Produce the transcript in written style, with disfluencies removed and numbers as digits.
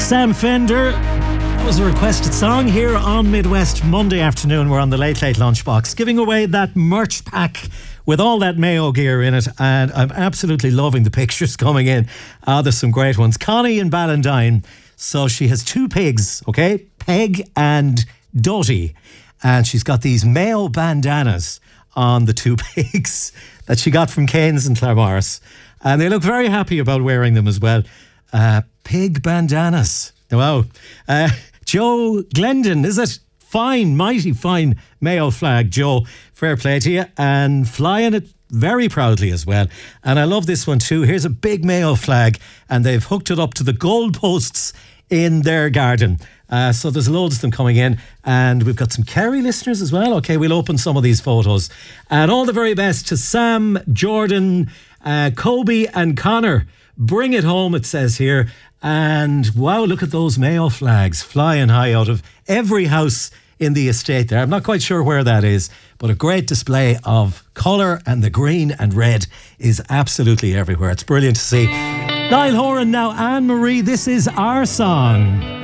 Sam Fender. That was a requested song here on Midwest Monday afternoon. We're on the Late Late Lunchbox, giving away that merch pack with all that Mayo gear in it, and I'm absolutely loving the pictures coming in. There's some great ones. Connie in Ballindine, so she has two pigs, okay? Peg and Dottie, and she's got these Mayo bandanas on the two pigs that she got from Canes in Claremorris, and they look very happy about wearing them as well. Pig bandanas. Wow. Joe Glendon, is it? Fine, mighty fine Mayo flag, Joe. Fair play to you. And flying it very proudly as well. And I love this one too. Here's a big Mayo flag, and they've hooked it up to the goalposts in their garden. So there's loads of them coming in, and we've got some Kerry listeners as well. Okay, we'll open some of these photos. And all the very best to Sam, Jordan, Kobe and Connor. Bring it home, it says here. And wow, look at those Mayo flags flying high out of every house in the estate there. I'm not quite sure where that is, but a great display of colour, and the green and red is absolutely everywhere. It's brilliant to see. Niall Horan now, Anne-Marie, this is our song.